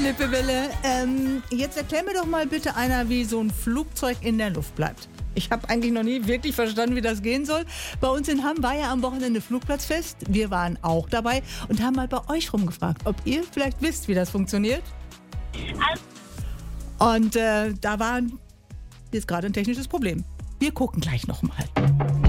Lippe Wille, jetzt erklär mir doch mal bitte einer, wie so ein Flugzeug in der Luft bleibt. Ich habe eigentlich noch nie wirklich verstanden, wie das gehen soll. Bei uns in Hamm war ja am Wochenende Flugplatzfest. Wir waren auch dabei und haben mal bei euch rumgefragt, ob ihr vielleicht wisst, wie das funktioniert. Und da war jetzt gerade ein technisches Problem. Wir gucken gleich noch mal.